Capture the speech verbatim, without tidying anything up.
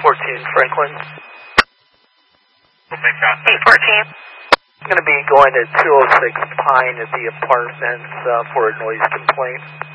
fourteen Franklin. eight fourteen. I'm going to be going to two oh six Pine at the apartments uh, for a noise complaint.